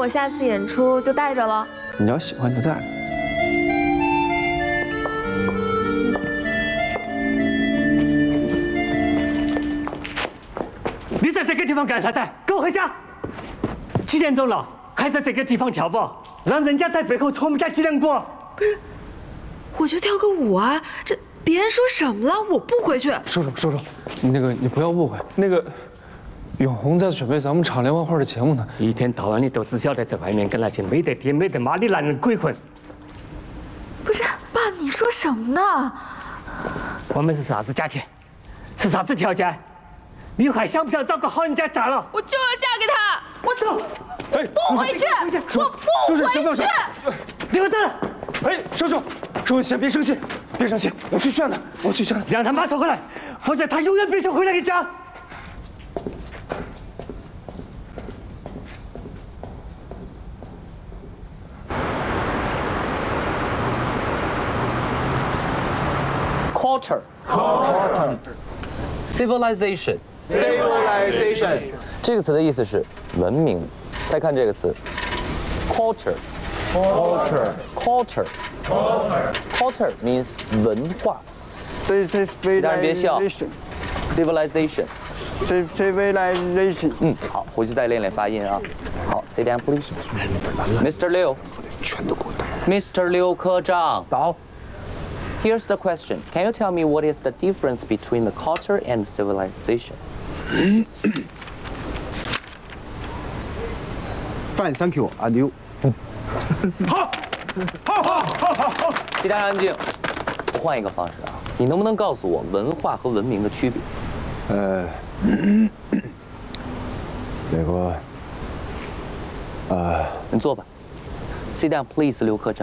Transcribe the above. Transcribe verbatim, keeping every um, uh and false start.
我下次演出就带着了。 你要喜欢就带。 你在这个地方干啥子？给我回家！几点钟了？还在这个地方跳舞，让人家在背后戳我们家脊梁骨。 不是，我就跳个舞啊，这别人说什么了？我不回去。 叔叔，叔叔，你那个你不要误会，那个永红在准备咱们场联欢会的节目呢。 一天到晚你都只晓得在外面跟那些没得爹没得妈的男人鬼混。 不是，爸，你说什么呢？ 我们是啥子家庭？是啥子条件？你还想不想找个好人家嫁了？ 我就要嫁给他。 我走。 哎， 不回去，我不回去。 离我走。 哎，叔叔，叔叔先别生气，别生气，我去劝他，我去劝他， 让他马上回来，否则他永远别想回来你家。 Culture, Culture, civilization, civilization 这个词的意思是文明。再看这个词 ，culture, culture, culture, culture means 文化。 这这其他人别笑 civilization, civilization。 嗯，好，回去再练练发音啊。好 ，sit down please. Mister Liu, Mister Liu 科长。 早。 Here's the question. Can you tell me what is the difference between the culture and civilization? Fine, thank you, and you. 好，好，好，好，好，好。 其他人安静。我换一个方式啊，你能不能告诉我文化和文明的区别？ 呃，那个，呃， 你坐吧。Sit down, please, 刘科长。